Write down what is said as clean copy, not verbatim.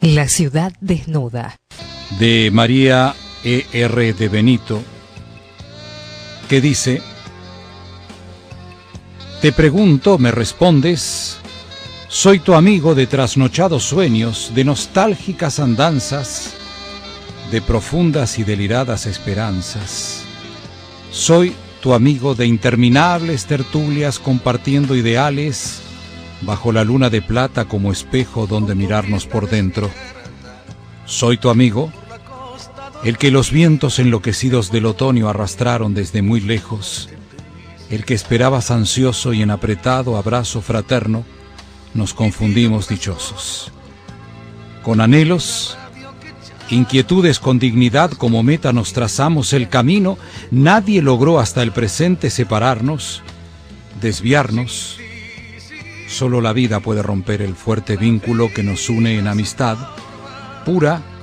La ciudad desnuda. De María E.R. de Benito, que dice: te pregunto, me respondes, soy tu amigo de trasnochados sueños, de nostálgicas andanzas, de profundas y deliradas esperanzas. Soy tu amigo de interminables tertulias compartiendo ideales, bajo la luna de plata como espejo donde mirarnos por dentro. Soy tu amigo, el que los vientos enloquecidos del otoño arrastraron desde muy lejos, el que esperabas ansioso y en apretado abrazo fraterno nos confundimos dichosos. Con anhelos, inquietudes con dignidad como meta nos trazamos el camino, nadie logró hasta el presente separarnos, desviarnos. Solo la vida puede romper el fuerte vínculo que nos une en amistad, pura